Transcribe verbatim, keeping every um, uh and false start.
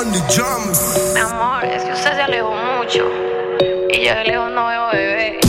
Mi amor, es que usted se alejó mucho y yo de lejos no veo bebé.